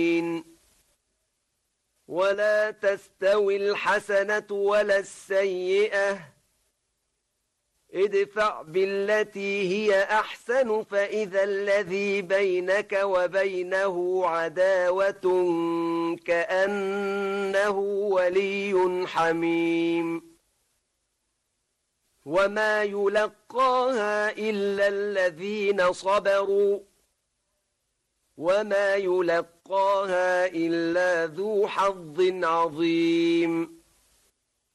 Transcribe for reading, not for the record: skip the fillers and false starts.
ولا تستوي الحسنة ولا السيئة ادفع بالتي هي أحسن فإذا الذي بينك وبينه عداوة كأنه ولي حميم وما يلقاها إلا الذين صبروا وما يلقاها إلا ذو حظ عظيم